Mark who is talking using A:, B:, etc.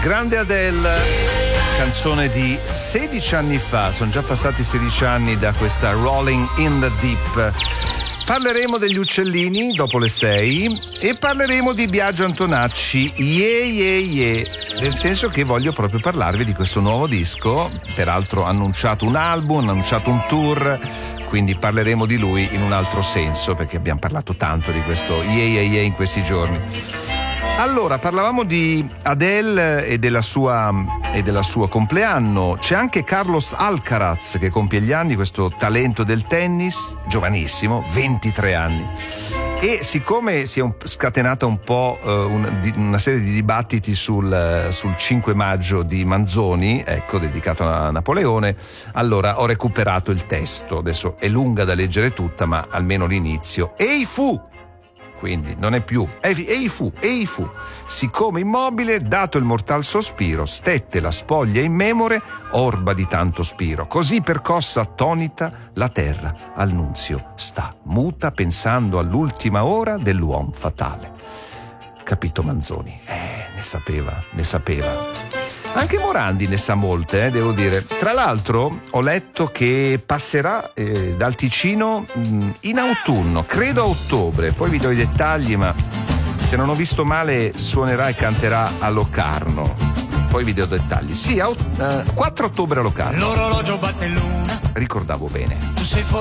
A: Grande Adele, canzone di 16 anni fa, sono già passati 16 anni da questa Rolling in the Deep. Parleremo degli uccellini dopo le 6 e parleremo di Biagio Antonacci, nel senso che voglio proprio parlarvi di questo nuovo disco, peraltro ha annunciato un album, ha annunciato un tour, quindi parleremo di lui in un altro senso, perché abbiamo parlato tanto di questo in questi giorni. Allora, parlavamo di Adele e del suo compleanno. C'è anche Carlos Alcaraz che compie gli anni, questo talento del tennis, giovanissimo, 23 anni. E siccome si è scatenata un po' una serie di dibattiti sul 5 maggio di Manzoni, ecco, dedicato a Napoleone, allora ho recuperato il testo. Adesso è lunga da leggere tutta, ma almeno l'inizio. Ei fu! Quindi non è più ei fu, siccome immobile, dato il mortal sospiro, stette la spoglia immemore, orba di tanto spiro, così percossa attonita la terra al nunzio sta, muta pensando all'ultima ora dell'uom fatale. Capito Manzoni? Ne sapeva. Anche Morandi ne sa molte, devo dire. Tra l'altro ho letto che passerà dal Ticino in autunno, credo a ottobre, poi vi do i dettagli, ma se non ho visto male suonerà e canterà a Locarno. Poi vi do i dettagli. Sì, 4 ottobre a Locarno.
B: L'orologio batte l'una.
A: Ricordavo bene.
B: Tu sei